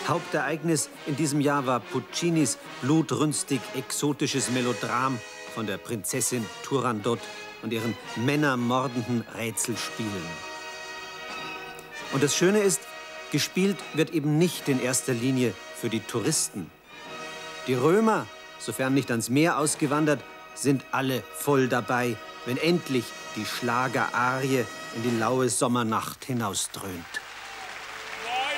Hauptereignis in diesem Jahr war Puccinis blutrünstig exotisches Melodram von der Prinzessin Turandot und ihren männermordenden Rätselspielen. Und das Schöne ist, gespielt wird eben nicht in erster Linie für die Touristen. Die Römer, sofern nicht ans Meer ausgewandert, sind alle voll dabei, wenn endlich die Schlagerarie in die laue Sommernacht hinausdröhnt.